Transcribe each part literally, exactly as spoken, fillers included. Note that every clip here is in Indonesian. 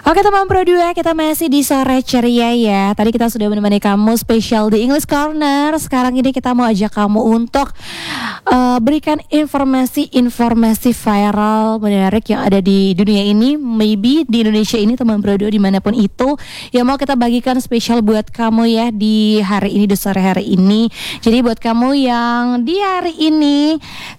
Oke teman Pro dua, kita masih di sore ceria ya. Tadi kita sudah menemani kamu spesial di English Corner. Sekarang ini kita mau ajak kamu untuk uh, berikan informasi-informasi viral menarik yang ada di dunia ini. Maybe di Indonesia ini teman Pro dua dimanapun itu, yang mau kita bagikan spesial buat kamu ya di hari ini, di sore hari ini. Jadi buat kamu yang di hari ini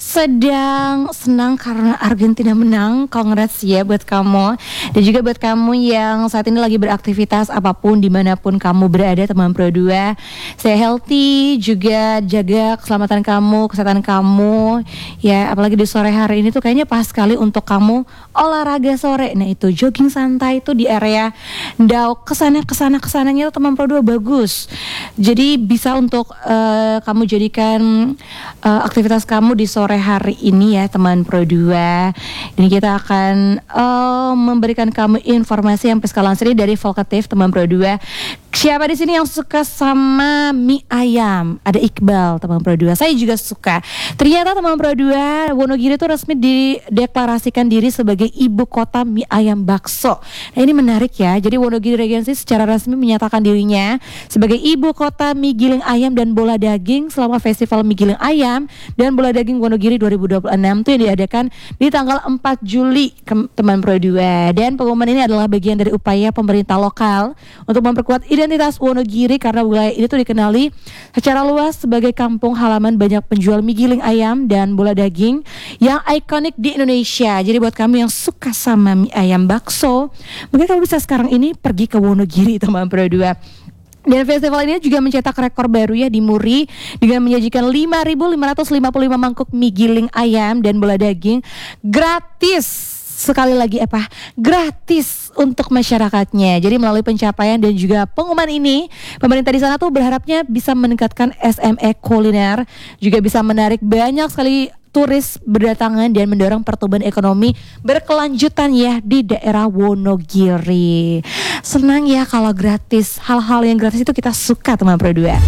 sedang senang karena Argentina menang, congrats ya buat kamu. Dan juga buat kamu yang saat ini lagi beraktivitas apapun dimanapun kamu berada teman Pro dua, stay healthy, juga jaga keselamatan kamu, kesehatan kamu ya. Apalagi di sore hari ini tuh kayaknya pas sekali untuk kamu olahraga sore. Nah itu jogging santai itu di area Dauk, kesana kesana kesananya tuh teman Pro dua bagus. Jadi bisa untuk uh, kamu jadikan uh, aktivitas kamu di sore hari ini ya teman Pro dua. Ini kita akan uh, memberikan kamu informasi yang peskalan sendiri dari Volkatif teman Pro dua. Siapa di sini yang suka sama mie ayam? Ada Iqbal teman Pro dua. Saya juga suka. Ternyata teman Pro dua, Wonogiri itu resmi dideklarasikan diri sebagai ibu kota mie ayam bakso. Nah ini menarik ya. Jadi Wonogiri Regency secara resmi menyatakan dirinya sebagai ibu kota mie giling ayam dan bola daging selama Festival Mie Giling Ayam dan Bola Daging Wonogiri dua ribu dua puluh enam itu yang diadakan di tanggal empat Juli teman Pro dua. Dan pengumuman ini adalah bagian dari upaya pemerintah lokal untuk memperkuat identitas Wonogiri karena wilayah ini tuh dikenali secara luas sebagai kampung halaman banyak penjual mie giling ayam dan bola daging yang ikonik di Indonesia. Jadi buat kamu yang suka sama mie ayam bakso, mungkin kamu bisa sekarang ini pergi ke Wonogiri teman Pro dua. Dan festival ini juga mencetak rekor baru ya di Muri dengan menyajikan lima ribu lima ratus lima puluh lima mangkuk mie giling ayam dan bola daging gratis. Sekali lagi apa? Gratis untuk masyarakatnya. Jadi melalui pencapaian dan juga pengumuman ini, pemerintah di sana tuh berharapnya bisa meningkatkan S M E kuliner, juga bisa menarik banyak sekali turis berdatangan dan mendorong pertumbuhan ekonomi berkelanjutan ya di daerah Wonogiri. Senang ya kalau gratis, hal-hal yang gratis itu kita suka teman Pro dua.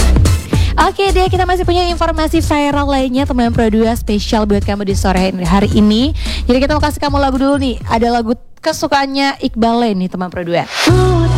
Oke deh, kita masih punya informasi viral lainnya teman Pro dua spesial buat kamu di sore hari ini. Jadi kita mau kasih kamu lagu dulu nih, ada lagu kesukaannya Iqbal nih teman Pro dua.